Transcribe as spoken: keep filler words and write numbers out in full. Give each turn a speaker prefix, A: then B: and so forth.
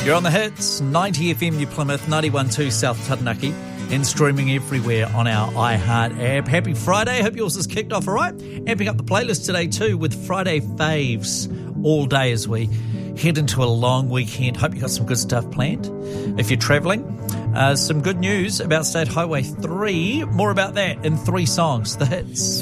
A: You're on the hits, ninety F M New Plymouth, ninety-one point two South Taranaki, and streaming everywhere on our iHeart app. Happy Friday. Hope yours has kicked off all right. Amping up the playlist today too with Friday faves all day as we head into a long weekend. Hope you got some good stuff planned. If you're travelling, uh, some good news about State Highway three. More about that in three songs. The hits.